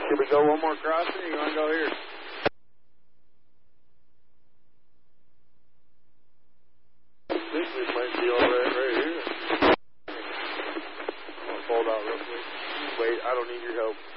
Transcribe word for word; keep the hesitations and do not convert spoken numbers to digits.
Should we go one more crossing or you want to go here? I think we might be all right right here. I'm going to fold out real quick. Wait, I don't need your help.